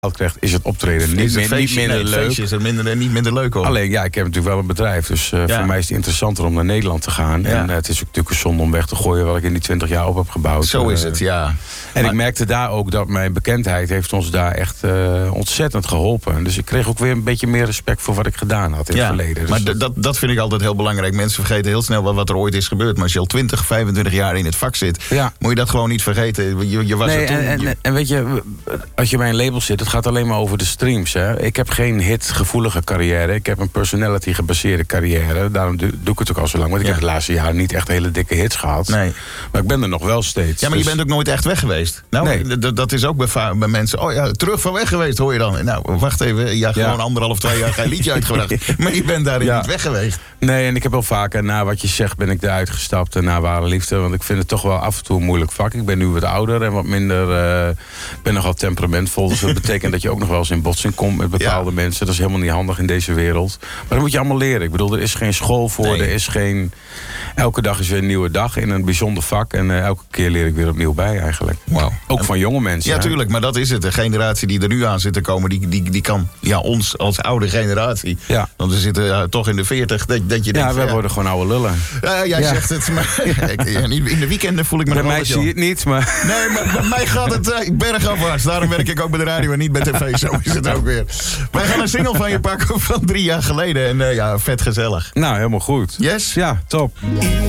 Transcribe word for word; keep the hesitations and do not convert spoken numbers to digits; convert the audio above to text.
krijgt, is het optreden niet, is het meer, feestje, niet minder nee, het leuk. is het minder, niet minder leuk hoor. Alleen, ja, ik heb natuurlijk wel een bedrijf. Dus uh, ja. voor mij is het interessanter om naar Nederland te gaan. Ja. En uh, het is ook natuurlijk een zonde om weg te gooien wat ik in die twintig jaar op heb gebouwd. Zo is het, ja. En maar... ik merkte daar ook dat mijn bekendheid heeft ons daar echt uh, ontzettend geholpen. Dus ik kreeg ook weer een beetje meer respect voor wat ik gedaan had in ja, het verleden. Dus maar d- dat, dat vind ik altijd heel belangrijk. Mensen vergeten heel snel wat, wat er ooit is gebeurd. Maar als je al twintig, vijfentwintig jaar in het vak zit, ja. moet je dat gewoon niet vergeten. Je, je was nee, er toen, en, en, en weet je, als je bij een label zit, het gaat alleen maar over de streams. Hè. Ik heb geen hit-gevoelige carrière. Ik heb een personality-gebaseerde carrière. Daarom doe, doe ik het ook al zo lang. Want ik ja. heb de laatste jaren niet echt hele dikke hits gehad. Nee. Maar ik ben er nog wel steeds. Ja, maar dus... je bent ook nooit echt weg geweest. Nou, nee. d- dat is ook bij, va- bij mensen. Oh ja, terug van weg geweest, hoor je dan. Nou, wacht even. Ja, gewoon ja. anderhalf, twee jaar geen liedje uitgebracht. Maar je bent daarin ja. niet weg geweest. Nee, en ik heb wel vaker, na wat je zegt, ben ik eruit gestapt. En na ware liefde. Want ik vind het toch wel af en toe een moeilijk vak. Ik ben nu wat ouder en wat minder... Uh, ik ben nogal temperamentvol. Dus dat betekent dat je ook nog wel eens in botsing komt met bepaalde ja. mensen. Dat is helemaal niet handig in deze wereld. Maar dat moet je allemaal leren. Ik bedoel, er is geen school voor. Nee. Er is geen... Elke dag is weer een nieuwe dag in een bijzonder vak. En uh, elke keer leer ik weer opnieuw bij eigenlijk. Wow. Ook en, van jonge mensen. Ja, hè? Tuurlijk. Maar dat is het. De generatie die er nu aan zit te komen, die, die, die kan ja, ons als oude generatie. Ja. Want we zitten uh, toch in de veertig. Dat, dat je denkt, ja, wij ja, worden gewoon oude lullen. Ja, jij ja. zegt het. Maar in de weekenden voel ik me bij nog mij zie je het niet, maar... Nee, maar bij mij gaat het uh, bergafwaarts. Daarom werk ik ook bij de radio en niet bij tv. Zo is het ook weer. Wij gaan een single van je pakken van drie jaar geleden. En uh, ja, vet gezellig. Nou, helemaal goed. Yes? Ja, top.